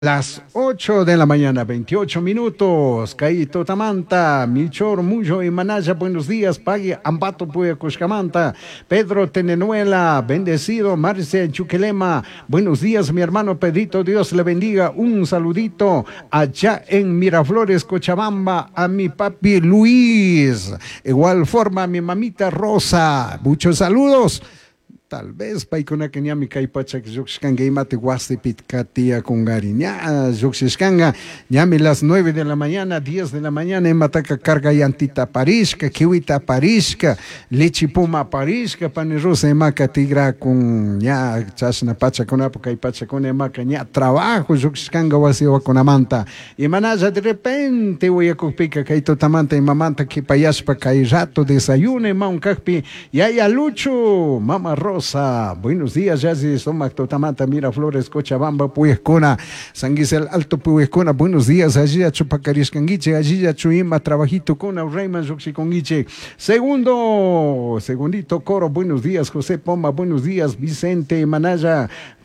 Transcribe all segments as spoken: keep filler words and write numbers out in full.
Las ocho de la mañana, veintiocho minutos. Caíto Tamanta, Michor Mujo y Manaya, buenos días. Pagui Ambato Puya Cuscamanta, Pedro Tenenuela, bendecido. Marcia Chuquelema, buenos días, mi hermano Pedrito, Dios le bendiga. Un saludito allá en Miraflores, Cochabamba, a mi papi Luis. Igual forma, a mi mamita Rosa. Muchos saludos. Tal vez paikuna kanya mi kay pachak juxkanga imate guasti pitkatia con gariña juxkanga llame las nueve de la mañana, diez de la mañana en mataca carga yantita parisca, kiwita parisca, leche puma parisca, panerosa emaca tigra con ya chasna pacha con apoca y pacha con emaca ya trabajo juxkanga wasiwa con amanta y manaya de repente voy a cupica kaito tamanta y mamanta que payaspa kay rato desayune ma un cacpi y haya lucho mama Rosa. Buenos días, Yazi, Somac, Totamanta, Miraflores, Cochabamba, Puyescona, San Gisel, Alto Puyescona, buenos días, allí a Chupacariscanguiche, allí a Chuima, Trabajito con Reyman, Joxiconguiche. Segundo, segundito coro, buenos días, José Poma, buenos días, Vicente Manaya.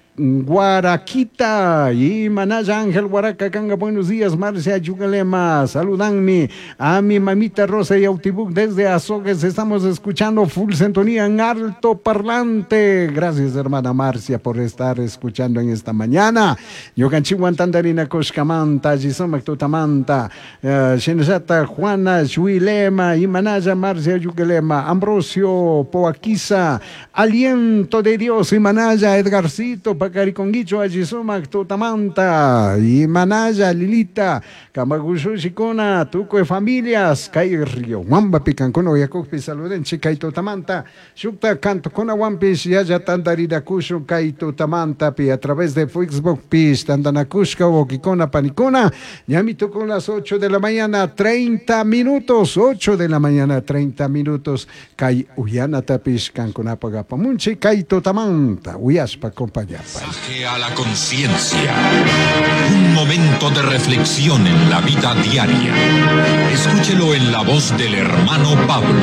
Guaraquita y Manaya Ángel Huaraca Canga, buenos días, Marcia Yugalema, saludanme a mi mamita Rosa y Autibuc desde Azogues, estamos escuchando full sintonía en alto parlante. Gracias, hermana Marcia, por estar escuchando en esta mañana. Yo canchihuantandarina Coscamanta, Gisomac Totamanta, Shenjata Juana Yuilema y Manaya Marcia Yugalema, Ambrosio Poaquiza, aliento de Dios y Manaya Edgarcito Pacariconguicho, Ajisomac, Totamanta, y Manaya, Lilita, Camagushu, Chicona, Tuco de Familias, Cay Río, Wamba, Picancono, Yacopi, Saludenche, Cay Totamanta, Shukta, Canto, Cona, Wampis, Yaya, Tandarida, Cushu, Cay Totamanta, Pi, a través de Facebook, Pis, Tandanacushka, Boquicona, Panicona, ya me tocó las ocho de la mañana, treinta minutos, ocho de la mañana, treinta minutos, Cay Uyana, Tapis, Cancona, Pagapamunche, Cay Totamanta, Uyaspa, compañía. Mensaje a la conciencia. Un momento de reflexión en la vida diaria. Escúchelo en la voz del hermano Pablo.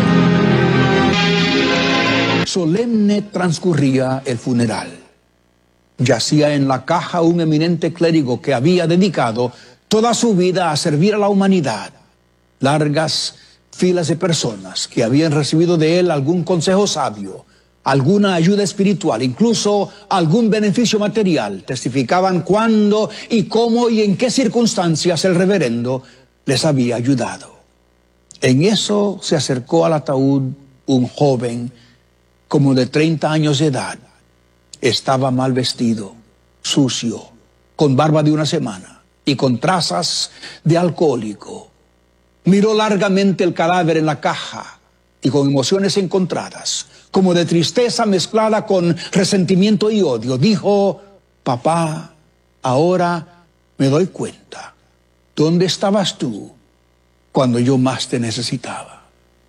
Solemne transcurría el funeral. Yacía en la caja un eminente clérigo que había dedicado toda su vida a servir a la humanidad. Largas filas de personas que habían recibido de él algún consejo sabio, alguna ayuda espiritual, incluso algún beneficio material, testificaban cuándo y cómo y en qué circunstancias el reverendo les había ayudado. En eso se acercó al ataúd un joven como de treinta años de edad. Estaba mal vestido, sucio, con barba de una semana y con trazas de alcohólico. Miró largamente el cadáver en la caja y con emociones encontradas, como de tristeza mezclada con resentimiento y odio, dijo: papá, ahora me doy cuenta. ¿Dónde estabas tú cuando yo más te necesitaba?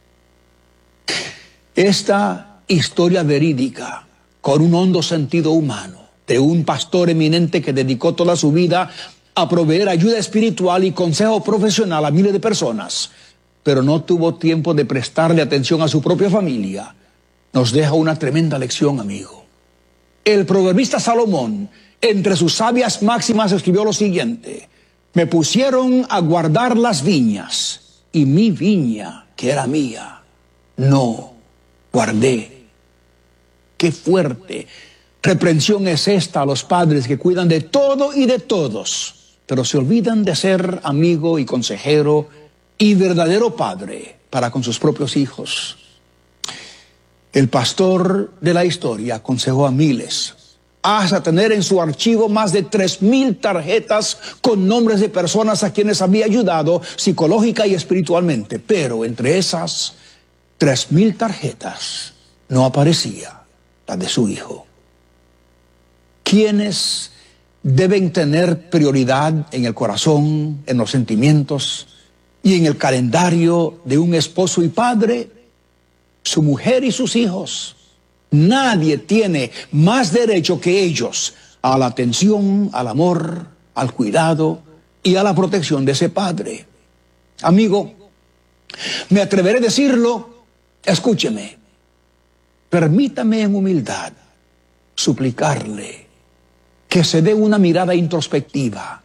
Esta historia verídica, con un hondo sentido humano, de un pastor eminente que dedicó toda su vida a proveer ayuda espiritual y consejo profesional a miles de personas, pero no tuvo tiempo de prestarle atención a su propia familia, nos deja una tremenda lección, amigo. El proverbista Salomón, entre sus sabias máximas, escribió lo siguiente: me pusieron a guardar las viñas, y mi viña, que era mía, no guardé. Qué fuerte reprensión es esta a los padres que cuidan de todo y de todos, pero se olvidan de ser amigo y consejero y verdadero padre para con sus propios hijos. El pastor de la historia aconsejó a miles hasta tener en su archivo más de tres mil tarjetas con nombres de personas a quienes había ayudado psicológica y espiritualmente, pero entre esas tres mil tarjetas no aparecía la de su hijo. ¿Quiénes deben tener prioridad en el corazón, en los sentimientos y en el calendario de un esposo y padre? Su mujer y sus hijos. Nadie tiene más derecho que ellos a la atención, al amor, al cuidado y a la protección de ese padre. Amigo, me atreveré a decirlo, escúcheme, permítame en humildad suplicarle que se dé una mirada introspectiva